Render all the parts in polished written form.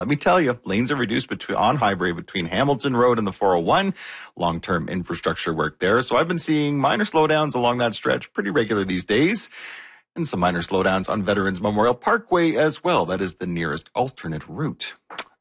Let me tell you, lanes are reduced on Highbury between Hamilton Road and the 401. Long-term infrastructure work there. So I've been seeing minor slowdowns along that stretch pretty regular these days. And some minor slowdowns on Veterans Memorial Parkway as well. That is the nearest alternate route.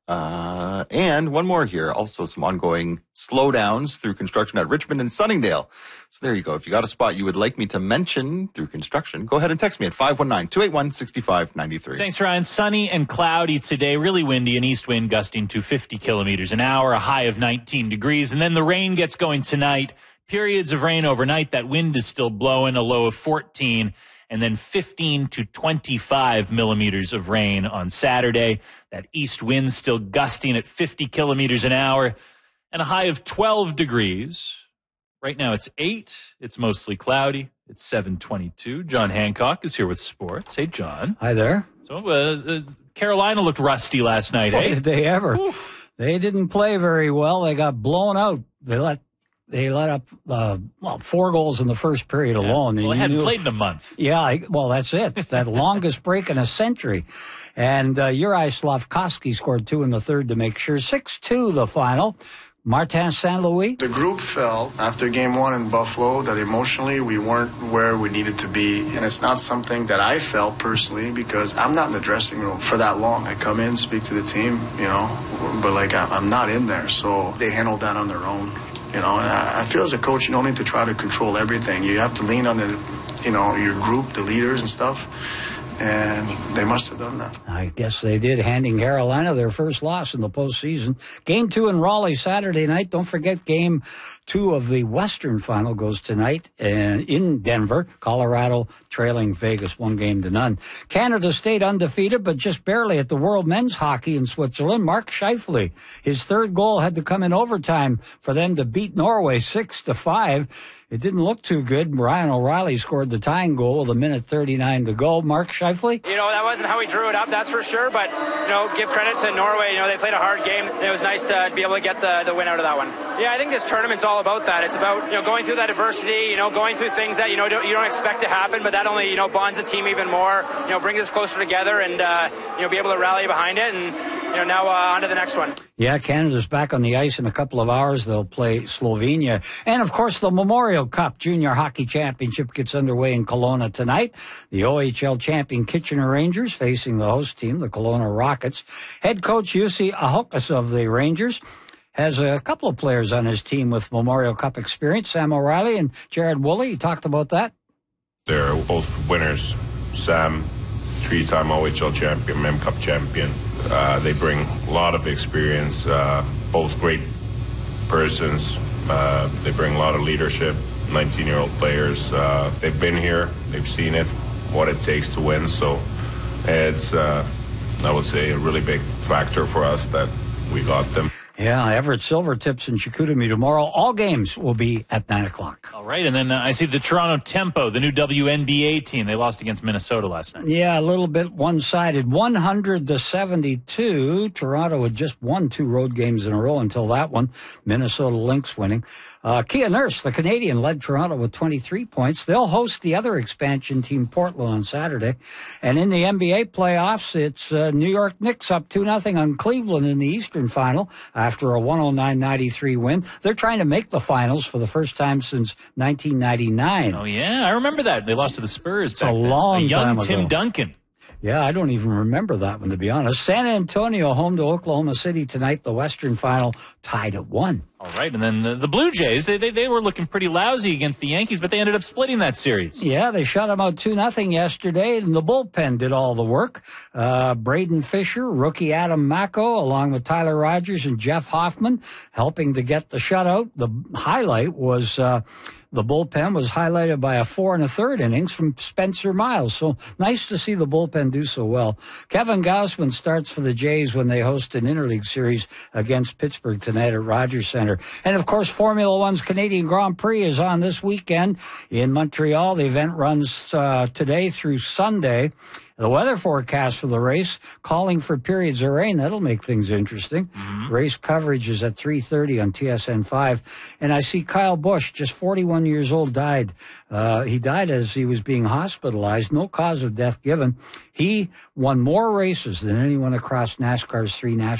And one more here. Also some ongoing slowdowns through construction at Richmond and Sunningdale. So there you go. If you got a spot you would like me to mention through construction, go ahead and text me at 519-281-6593. Thanks, Ryan. Sunny and cloudy today. Really windy, an east wind gusting to 50 kilometers an hour, a high of 19 degrees. And then the rain gets going tonight. Periods of rain overnight. That wind is still blowing, a low of 14. And then 15 to 25 millimeters of rain on Saturday. That east wind still gusting at 50 kilometers an hour and a high of 12 degrees. Right now it's 8. It's mostly cloudy. It's 7:22. John Hancock is here with sports. Hey, John. Hi there. So Carolina looked rusty last night, eh? Did they ever? Oof. They didn't play very well. They got blown out. They let up 4 goals in the first period alone. Well, they hadn't played in a month. Yeah, that's it. That longest break in a century. And Juraj Slafkovsky scored 2 in the third to make sure. 6-2 the final. Martin St. Louis. The group felt after game 1 in Buffalo that emotionally we weren't where we needed to be. And it's not something that I felt personally because I'm not in the dressing room for that long. I come in, speak to the team, but I'm not in there. So they handled that on their own. And I feel as a coach, you don't need to try to control everything. You have to lean on your group, the leaders and stuff. And they must have done that. I guess they did, handing Carolina their first loss in the postseason. Game 2 in Raleigh Saturday night. Don't forget game 2 of the Western Final goes tonight in Denver. Colorado trailing Vegas 1-0. Canada stayed undefeated, but just barely at the World Men's Hockey in Switzerland. Mark Scheifele, his third goal had to come in overtime for them to beat Norway 6-5. It didn't look too good. Brian O'Reilly scored the tying goal with 1:39 to go. Mark Scheifele? That wasn't how we drew it up, that's for sure. But, give credit to Norway. They played a hard game. It was nice to be able to get the win out of that one. Yeah, I think this tournament's all about that. It's about, going through that adversity, going through things that, you don't expect to happen, but that only, bonds the team even more, brings us closer together and, be able to rally behind it. And, now on to the next one. Yeah, Canada's back on the ice in a couple of hours. They'll play Slovenia. And, of course, the Memorial Cup Junior Hockey Championship gets underway in Kelowna tonight. The OHL champion Kitchener Rangers facing the host team, the Kelowna Rockets. Head coach Jussi Ahokas of the Rangers has a couple of players on his team with Memorial Cup experience, Sam O'Reilly and Jared Woolley. He talked about that. They're both winners. Sam, 3-time OHL champion, Mem Cup champion. They bring a lot of experience, both great persons. They bring a lot of leadership, 19-year-old players. They've been here. They've seen it, what it takes to win. So it's, I would say, a really big factor for us that we got them. Yeah, Everett Silvertips and Chicoutimi tomorrow. All games will be at 9 o'clock. All right, and then I see the Toronto Tempo, the new WNBA team. They lost against Minnesota last night. Yeah, a little bit one-sided. 100-72. Toronto had just won 2 road games in a row until that one. Minnesota Lynx winning. Kia Nurse, the Canadian, led Toronto with 23 points. They'll host the other expansion team, Portland, on Saturday. And in the NBA playoffs, it's New York Knicks up 2-0 on Cleveland in the Eastern Final after a 109-93 win. They're trying to make the finals for the first time since 1999. Oh, yeah, I remember that. They lost to the Spurs back then. It's a long time ago. Tim Duncan. Yeah, I don't even remember that one, to be honest. San Antonio home to Oklahoma City tonight. The Western Final tied at 1. All right, and then the Blue Jays, they were looking pretty lousy against the Yankees, but they ended up splitting that series. Yeah, they shut them out 2-0 yesterday, and the bullpen did all the work. Braden Fisher, rookie Adam Macko, along with Tyler Rogers and Jeff Hoffman, helping to get the shutout. The highlight was... the bullpen was highlighted by a 4 1/3 innings from Spencer Miles. So nice to see the bullpen do so well. Kevin Gausman starts for the Jays when they host an interleague series against Pittsburgh tonight at Rogers Center. And of course, Formula One's Canadian Grand Prix is on this weekend in Montreal. The event runs today through Sunday. The weather forecast for the race, calling for periods of rain. That'll make things interesting. Race coverage is at 3:30 on TSN 5. And I see Kyle Busch, just 41 years old, died. He died as he was being hospitalized. No cause of death given. He won more races than anyone across NASCAR's 3 national